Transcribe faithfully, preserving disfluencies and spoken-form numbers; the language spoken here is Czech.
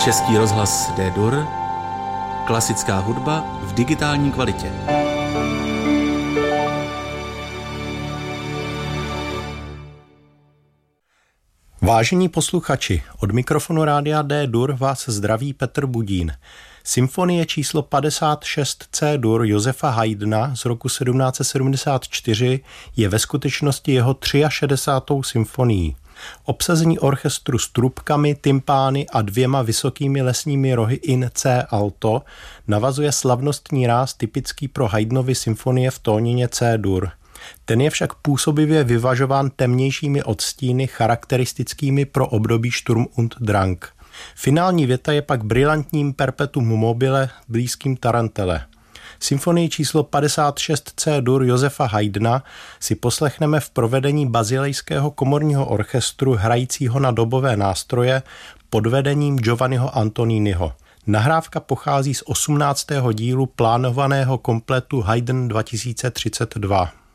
Český rozhlas D-Dur, klasická hudba v digitální kvalitě. Vážení posluchači, od mikrofonu rádia D-Dur vás zdraví Petr Budín. Symfonie číslo padesát šest C-dur Josefa Haydna z roku sedmnáct set sedmdesát čtyři je ve skutečnosti jeho šedesátou třetí symfonií. Obsazení orchestru s trubkami, tympány a dvěma vysokými lesními rohy in C alto navazuje slavnostní ráz typický pro Haydnovy symfonie v tónině C-dur. Ten je však působivě vyvažován temnějšími odstíny charakteristickými pro období Sturm und Drang. Finální věta je pak brilantním perpetuum mobile blízkým Tarantele. Symfonii číslo padesát šest C-dur Josefa Haydna si poslechneme v provedení Bazilejského komorního orchestru hrajícího na dobové nástroje pod vedením Giovanniho Antoniniho. Nahrávka pochází z osmnáctého dílu plánovaného kompletu Haydn dva tisíce třicet dva.